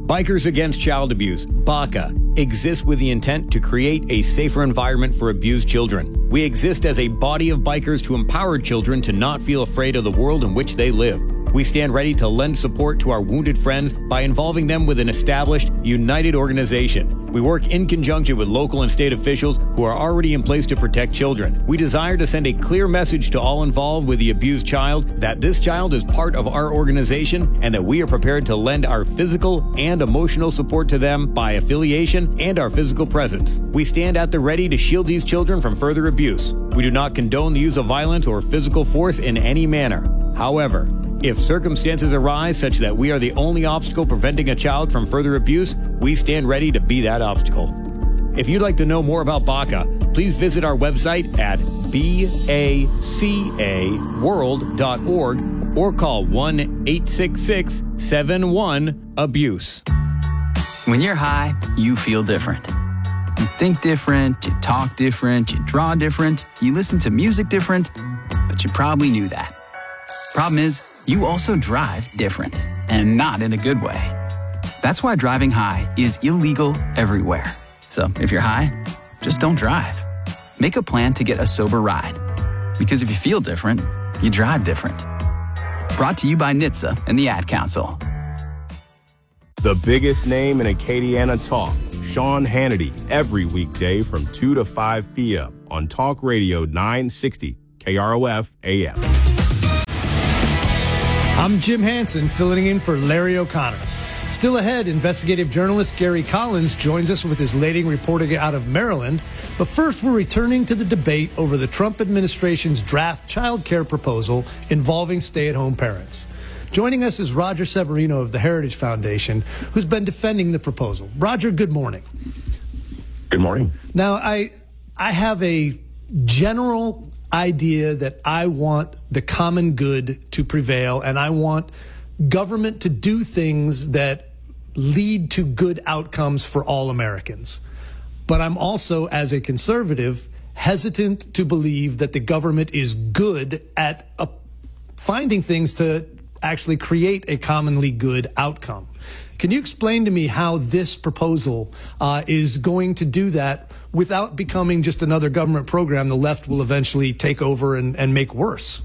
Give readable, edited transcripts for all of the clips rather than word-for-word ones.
Bikers Against Child Abuse, BACA, exists with the intent to create a safer environment for abused children. We exist as a body of bikers to empower children to not feel afraid of the world in which they live. We stand ready to lend support to our wounded friends by involving them with an established, united organization. We work in conjunction with local and state officials who are already in place to protect children. We desire to send a clear message to all involved with the abused child that this child is part of our organization and that we are prepared to lend our physical and emotional support to them by affiliation and our physical presence. We stand at the ready to shield these children from further abuse. We do not condone the use of violence or physical force in any manner. However, if circumstances arise such that we are the only obstacle preventing a child from further abuse, we stand ready to be that obstacle. If you'd like to know more about BACA, please visit our website at bacaworld.org or call 1-866-71-ABUSE. When you're high, you feel different. You think different, you talk different, you draw different, you listen to music different, but you probably knew that. Problem is, you also drive different, and not in a good way. That's why driving high is illegal everywhere. So if you're high, just don't drive. Make a plan to get a sober ride. Because if you feel different, you drive different. Brought to you by NHTSA and the Ad Council. The biggest name in Acadiana talk, Sean Hannity, every weekday from 2 to 5 p.m. on Talk Radio 960 KROF AM. I'm Jim Hansen, filling in for Larry O'Connor. Still ahead, investigative journalist Gary Collins joins us with his latest reporting out of Maryland. But first, we're returning to the debate over the Trump administration's draft child care proposal involving stay-at-home parents. Joining us is Roger Severino of the Heritage Foundation, who's been defending the proposal. Roger, good morning. Good morning. Now, I have a general idea that I want the common good to prevail, and I want government to do things that lead to good outcomes for all Americans. But I'm also, as a conservative, hesitant to believe that the government is good at finding things to actually create a commonly good outcome. Can you explain to me how this proposal is going to do that without becoming just another government program the left will eventually take over and make worse?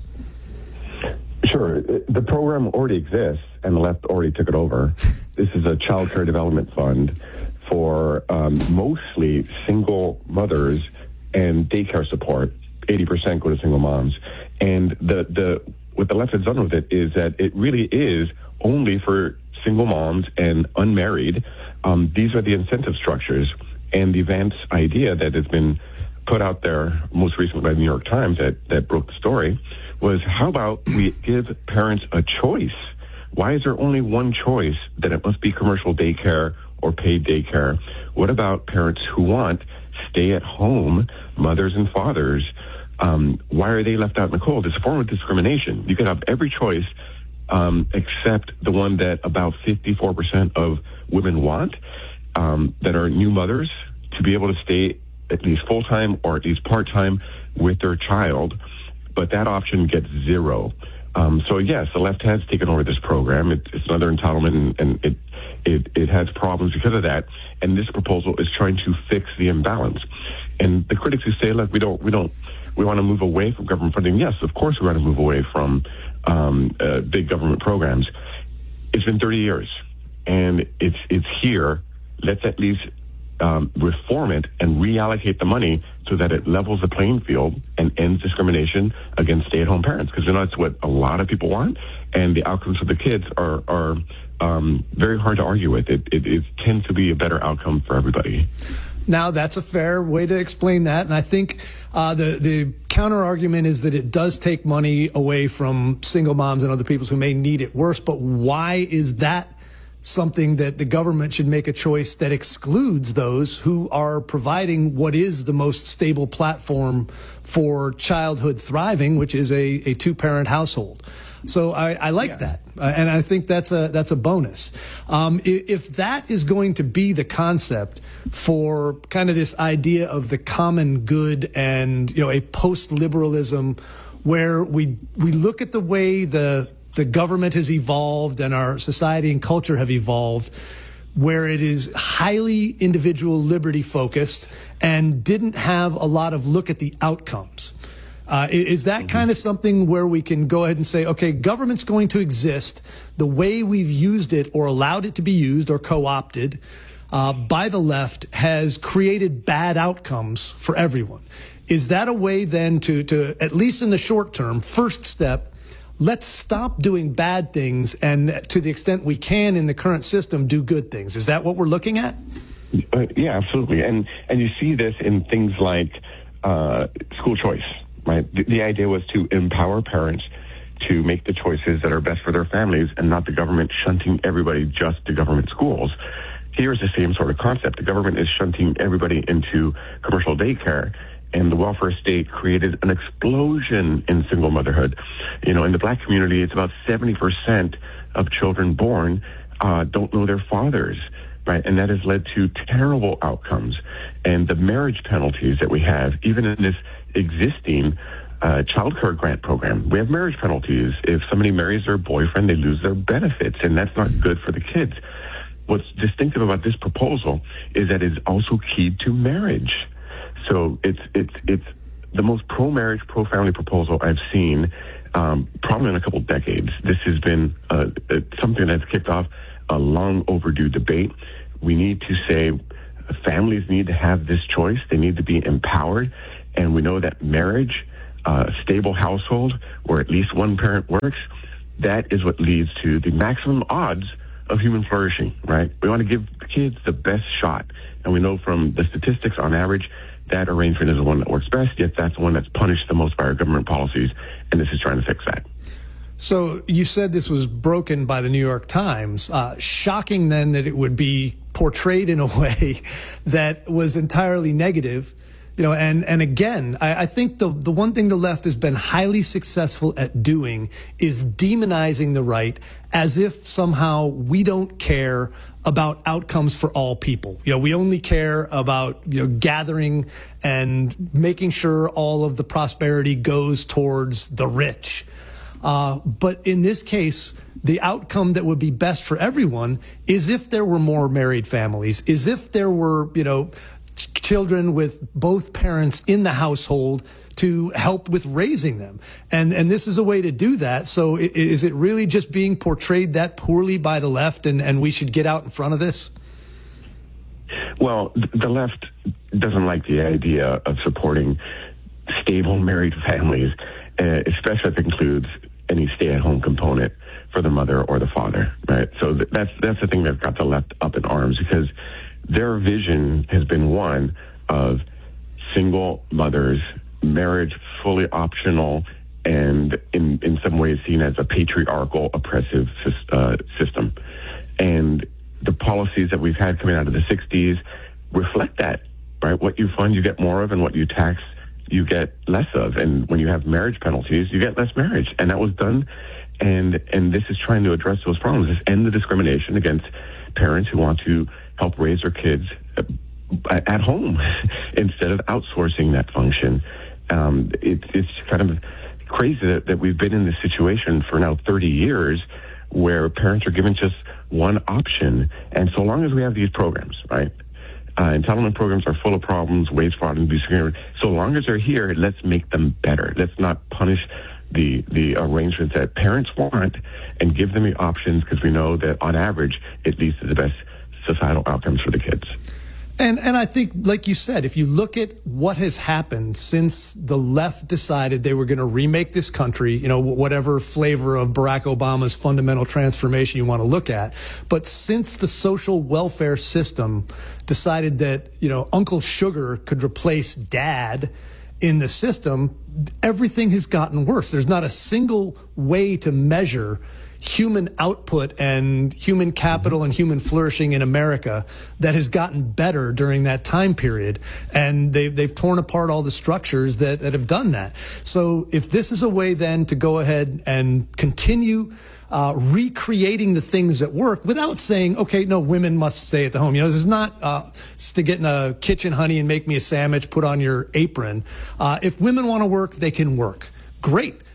Sure. The program already exists, and the left already took it over. This is a child care development fund for mostly single mothers and daycare support. 80% go to single moms. And what the left has done with it is that it really is only for single moms and unmarried. These are the incentive structures. And the Vance idea that has been put out there most recently by the New York Times that broke the story was, how about we give parents a choice? Why is there only one choice, that it must be commercial daycare or paid daycare? What about parents who want stay-at-home mothers and fathers? Why are they left out in the cold? It's a form of discrimination. You could have every choice except the one that about 54% of women want, that are new mothers, to be able to stay at least full-time or at least part-time with their child. But that option gets zero. So yes, the left has taken over this program. It's another entitlement, and it has problems because of that. And this proposal is trying to fix the imbalance. And the critics who say, look, we want to move away from government funding. Yes, of course we want to move away from big government programs. It's been 30 years, and it's here. Let's at least reform it and reallocate the money so that it levels the playing field and ends discrimination against stay-at-home parents, because that's what a lot of people want, and the outcomes for the kids are very hard to argue with. It tends to be a better outcome for everybody. Now, that's a fair way to explain that, and I think the counter-argument is that it does take money away from single moms and other people who may need it worse, but why is that something that the government should make a choice that excludes those who are providing what is the most stable platform for childhood thriving, which is a two-parent household? So I like that, and I think that's a bonus. If that is going to be the concept for kind of this idea of the common good and a post-liberalism where we look at the way the government has evolved and our society and culture have evolved, where it is highly individual liberty focused and didn't have a lot of look at the outcomes. Is that kind of something where we can go ahead and say, okay, government's going to exist the way we've used it or allowed it to be used or co-opted by the left has created bad outcomes for everyone? Is that a way then to at least in the short term, first step, let's stop doing bad things and to the extent we can in the current system, do good things? Is that what we're looking at? Yeah, absolutely. And you see this in things like school choice, right? The idea was to empower parents to make the choices that are best for their families and not the government shunting everybody just to government schools. Here's the same sort of concept. The government is shunting everybody into commercial daycare, and the welfare state created an explosion in single motherhood. You know, in the black community, it's about 70% of children born don't know their fathers, right? And that has led to terrible outcomes. And the marriage penalties that we have, even in this existing child care grant program, we have marriage penalties. If somebody marries their boyfriend, they lose their benefits, and that's not good for the kids. What's distinctive about this proposal is that it's also keyed to marriage. So it's the most pro-marriage, pro-family proposal I've seen probably in a couple decades. This has been something that's kicked off a long overdue debate. We need to say families need to have this choice. They need to be empowered. And we know that marriage, a stable household where at least one parent works, that is what leads to the maximum odds of human flourishing, right? We want to give kids the best shot. And we know from the statistics on average, that arrangement is the one that works best, yet that's the one that's punished the most by our government policies, and this is trying to fix that. So you said this was broken by the New York Times. Shocking then that it would be portrayed in a way that was entirely negative. You know, and again, I think the one thing the left has been highly successful at doing is demonizing the right as if somehow we don't care about outcomes for all people. You know, we only care about, you know, gathering and making sure all of the prosperity goes towards the rich. But in this case, the outcome that would be best for everyone is if there were more married families, is if there were, you know, children with both parents in the household to help with raising them. And this is a way to do that. So is it really just being portrayed that poorly by the left and we should get out in front of this? Well, the left doesn't like the idea of supporting stable married families, especially if it includes any stay-at-home component for the mother or the father, right? So that's the thing that got the left up in arms, because their vision has been one of single mothers, marriage fully optional, and in some ways seen as a patriarchal, oppressive system. And the policies that we've had coming out of the 60s reflect that, right? What you fund, you get more of, and what you tax, you get less of. And when you have marriage penalties, you get less marriage. And that was done. And this is trying to address those problems. This end the discrimination against parents who want to help raise their kids at home instead of outsourcing that function. It's kind of crazy that we've been in this situation for now 30 years where parents are given just one option. And so long as we have these programs, right? Entitlement programs are full of problems, waste, fraud, and abuse. So long as they're here, let's make them better. Let's not punish the arrangements that parents want and give them the options, because we know that on average it leads to the best societal outcomes for the kids. And I think, like you said, if you look at what has happened since the left decided they were going to remake this country, you know, whatever flavor of Barack Obama's fundamental transformation you want to look at, but since the social welfare system decided that, you know, Uncle Sugar could replace Dad in the system, everything has gotten worse. There's not a single way to measure human output and human capital and human flourishing in America that has gotten better during that time period. And they've torn apart all the structures that have done that. So if this is a way then to go ahead and continue recreating the things that work without saying, okay, no, women must stay at the home. You know, this is not to get in a kitchen, honey, and make me a sandwich, put on your apron. If women want to work, they can work. Great.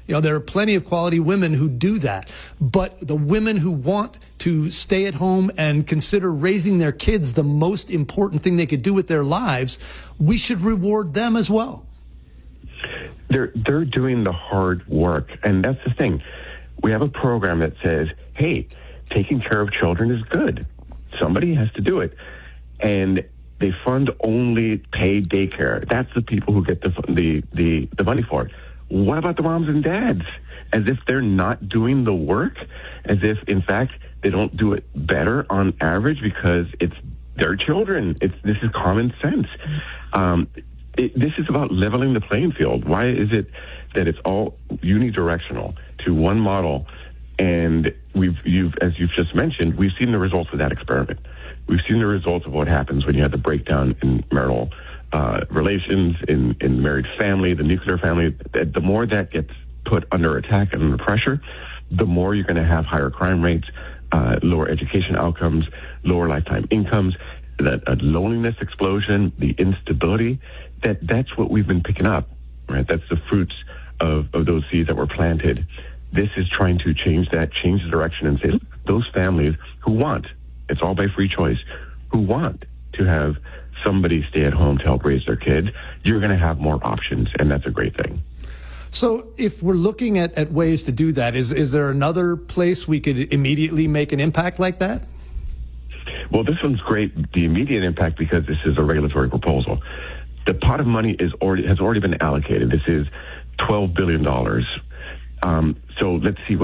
There are plenty of quality women who do that. But the women who want to stay at home and consider raising their kids the most important thing they could do with their lives, we should reward them as well. They're doing the hard work, and that's the thing. We have a program that says, hey, taking care of children is good. Somebody has to do it. And they fund only paid daycare. That's the people who get the money for it. What about the moms and dads? As if they're not doing the work, as if, in fact, they don't do it better on average because it's their children. This is common sense. This is about leveling the playing field. Why is it that it's all unidirectional to one model? And as you've just mentioned, we've seen the results of that experiment. We've seen the results of what happens when you have the breakdown in marital relations, in married family, the nuclear family. The more that gets put under attack and under pressure, the more you're going to have higher crime rates, lower education outcomes, lower lifetime incomes, that loneliness explosion, the instability. That's what we've been picking up, right? That's the fruits of those seeds that were planted. This is trying to change the direction and say, look, those families who want, it's all by free choice, who want to have somebody stay at home to help raise their kids, you're going to have more options, and that's a great thing. So if we're looking at ways to do that, is there another place we could immediately make an impact like that? Well, this one's great, the immediate impact, because this is a regulatory proposal. The pot of money has already been allocated. This is $12 billion. So let's see what